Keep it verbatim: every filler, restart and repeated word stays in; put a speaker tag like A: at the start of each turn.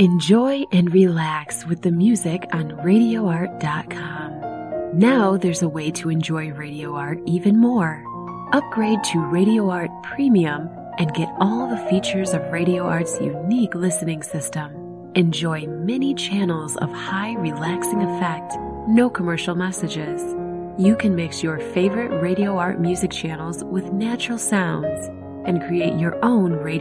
A: Enjoy and relax with the music on radio art dot com. Now there's a way to enjoy Radio Art even more. Upgrade to Radio Art Premium and get all the features of Radio Art's unique listening system. Enjoy many channels of high relaxing effect, no commercial messages. You can mix your favorite Radio Art music channels with natural sounds and create your own radio